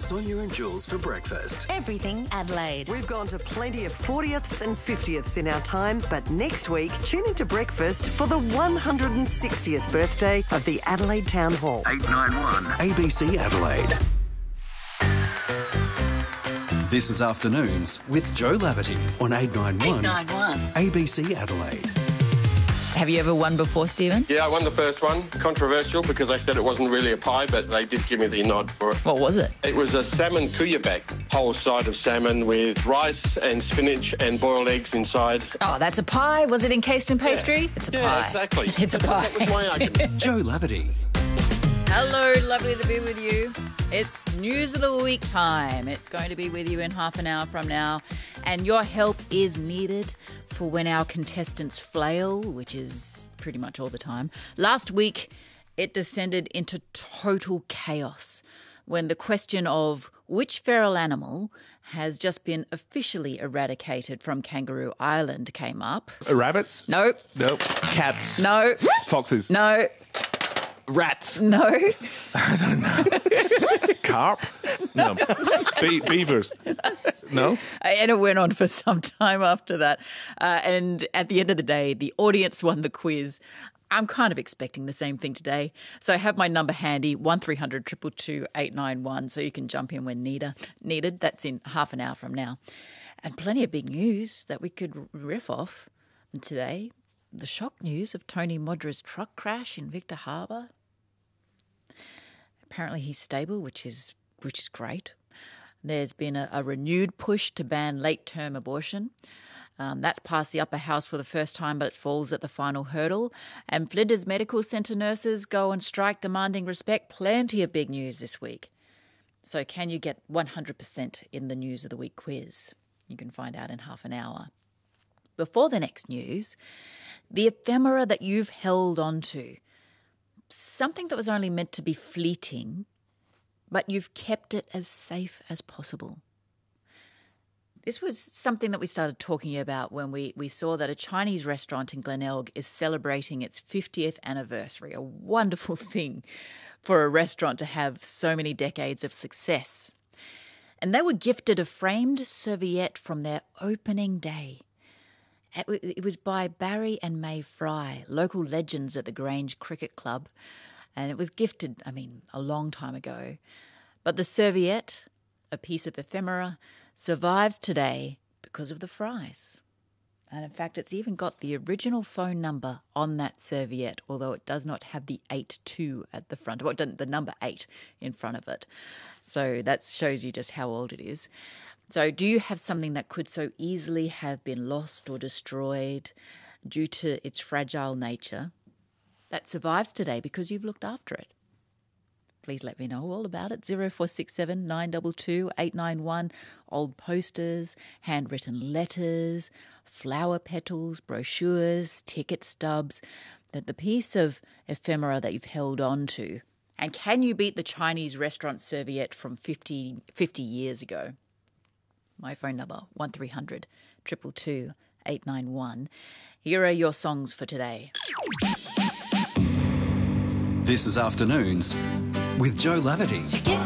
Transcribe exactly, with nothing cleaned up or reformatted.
Sonia and Jules for breakfast. Everything Adelaide. We've gone to plenty of fortieths and fiftieths in our time, but next week, tune into breakfast for the one hundred sixtieth birthday of the Adelaide Town Hall. eight nine one A B C Adelaide. This is Afternoons with Joe Laverty on eight nine one eight nine one A B C Adelaide. Have you ever won before, Stephen? Yeah, I won the first one. Controversial because they said it wasn't really a pie, but they did give me the nod for it. What was it? It was a salmon kouyabac, whole side of salmon with rice and spinach and boiled eggs inside. Oh, that's a pie. Was it encased in pastry? Yeah. It's a Yeah, pie. exactly. It's a pie. That was my argument. Joe Laverty. Hello, lovely to be with you. It's News of the Week time. It's going to be with you in half an hour from now. And your help is needed for when our contestants flail, which is pretty much all the time. Last week, it descended into total chaos when the question of which feral animal has just been officially eradicated from Kangaroo Island came up. Rabbits? No. Nope. Cats? No. Foxes? No. Rats? No. Carp? No. Be- beavers? No? And it went on for some time after that. Uh, and at the end of the day, the audience won the quiz. I'm kind of expecting the same thing today. So I have my number handy, one three hundred two two two eight nine one, so you can jump in when need- needed. That's in half an hour from now. And plenty of big news that we could riff off. And today, the shock news of Tony Modra's truck crash in Victor Harbour. Apparently he's stable, which is which is great. There's been a, a renewed push to ban late-term abortion. Um, that's passed the upper house for the first time, but it falls at the final hurdle. And Flinders Medical Centre nurses go on strike demanding respect. Plenty of big news this week. So can you get one hundred percent in the News of the Week quiz? You can find out in half an hour. Before the next news, the ephemera that you've held on to. Something that was only meant to be fleeting, but you've kept it as safe as possible. This was something that we started talking about when we, we saw that a Chinese restaurant in Glenelg is celebrating its fiftieth anniversary, a wonderful thing for a restaurant to have so many decades of success. And they were gifted a framed serviette from their opening day. It was by Barry and May Fry, local legends at the Grange Cricket Club, and it was gifted, I mean, a long time ago. But the serviette, a piece of ephemera, survives today because of the Frys. And in fact, it's even got the original phone number on that serviette, although it does not have the eight two at the front, well, the number eight in front of it. So that shows you just how old it is. So do you have something that could so easily have been lost or destroyed due to its fragile nature that survives today because you've looked after it? Please let me know all about it. zero four six seven nine two two eight nine one. Old posters, handwritten letters, flower petals, brochures, ticket stubs, that the piece of ephemera that you've held on to. And can you beat the Chinese restaurant serviette from fifty, fifty years ago? My phone number, one three hundred two two two eight nine one. Here are your songs for today. This is Afternoons with Joe Laverty.